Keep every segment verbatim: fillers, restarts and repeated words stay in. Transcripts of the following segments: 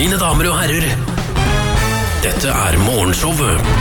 Mine damer og herrer, dette er morgenshowet.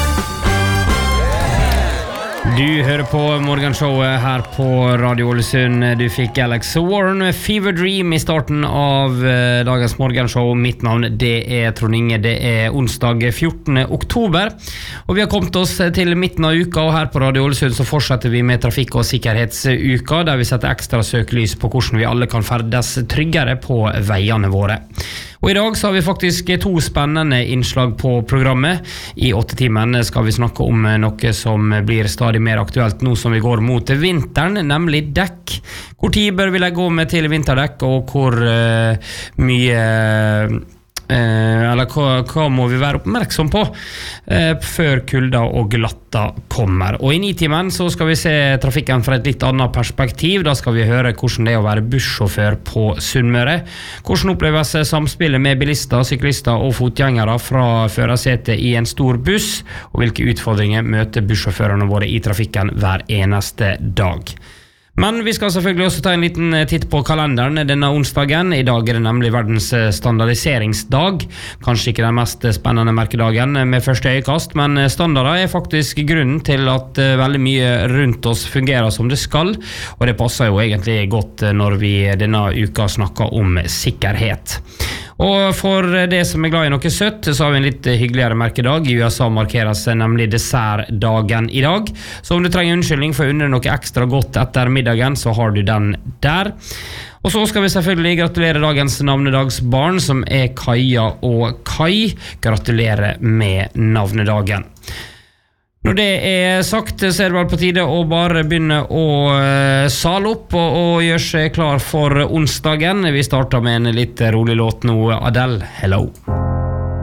Du hører på morgenshowet her på Radio Ålesund. Du fikk Alex Warren med Fever Dream i starten av dagens morgenshow. Mitt navn det er Trond Inge. Det er onsdag fjortende oktober. Og vi har kommet oss til midten av uka, og her på Radio Ålesund så fortsetter vi med trafikk- og sikkerhetsuka, der vi setter ekstra søkelys på hvordan vi alle kan ferdes tryggere på veiene våre. Og i dag så har vi faktisk to spennende innslag på programmet. I åtte timen skal vi snakke om noe som blir stadig mer aktuelt nå som vi går mot vinteren, nemlig dekk. Hvor tid bør vi legge om til vinterdekk, og hvor uh, mye... Eh, eller hva, hva må vi være oppmerksom på eh, før kulda og glatta kommer. Og i nitimen så skal vi se trafikken fra et litt annet perspektiv. Da skal vi høre hvordan det er å være bussjåfør på Sunnmøre, hvordan oppleves samspillet med bilister, syklister og fotgjengere fra førersetet i en stor buss, og hvilke utfordringer møter bussjåførene våre i trafikken hver eneste dag. Men vi skal selvfølgelig også ta en liten titt på kalenderen denne onsdagen. I dag er det nemlig verdens standardiseringsdag. Kanskje ikke den mest spennende merkedagen med første øyekast, men standarder er faktisk grunnen til at veldig mye rundt oss fungerer som det skal, og det passer jo egentlig godt når vi denne uka snakker om sikkerhet. Og for det som er glad i noe søtt, så har vi en litt hyggeligere merkedag. I U S A markeres nemlig dessertdagen i dag. Så om du trenger unnskyldning for å unne noe ekstra godt etter middagen, så har du den der. Og så skal vi selvfølgelig gratulere dagens navnedagsbarn, som er Kaja og Kai. Gratulerer med navnedagen. Når det er sagt, så er det vel på tide å bare begynne å uh, sale opp og, og gjøre seg klar for onsdagen. Vi starter med en litt rolig låt nå, Adele, Hello.